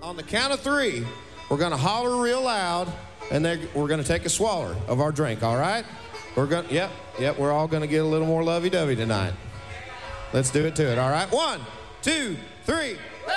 on the count of 3, we're going to holler real loud, and we're going to take a swaller of our drink, all right? Yep, we're all going to get a little more lovey-dovey tonight. Let's do it to it, all right? 1, 2, 3.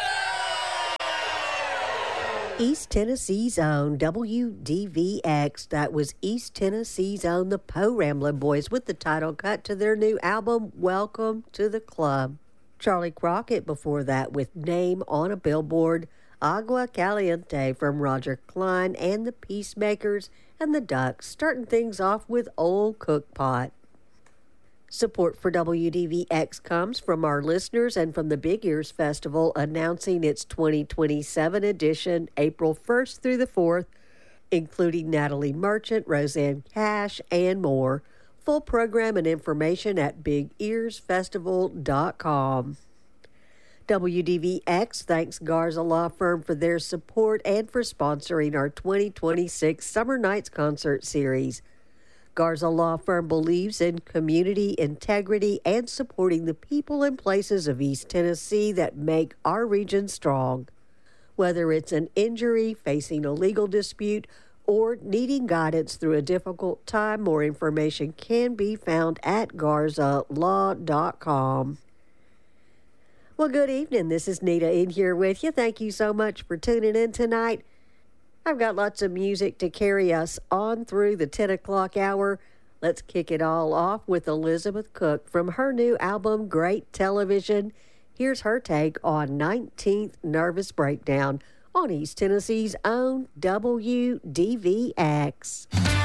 East Tennessee's own WDVX. That was East Tennessee's own the Po Ramblin' Boys with the title cut to their new album, Welcome to the Club. Charlie Crockett before that with Name on a Billboard, Agua Caliente from Roger Clyne and the Peacemakers, and the Ducks, starting things off with Old Cook Pot. Support for WDVX comes from our listeners and from the Big Ears Festival announcing its 2027 edition April 1st through the 4th, including Natalie Merchant, Roseanne Cash, and more. Full program and information at bigearsfestival.com. WDVX thanks Garza Law Firm for their support and for sponsoring our 2026 Summer Nights Concert Series. Garza Law Firm believes in community integrity and supporting the people and places of East Tennessee that make our region strong. Whether it's an injury, facing a legal dispute, or needing guidance through a difficult time, more information can be found at garzalaw.com. Well, good evening. This is Nita in here with you. Thank you so much for tuning in tonight. I've got lots of music to carry us on through the 10 o'clock hour. Let's kick it all off with Elizabeth Cook from her new album, Great Television. Here's her take on 19th Nervous Breakdown on East Tennessee's own WDVX.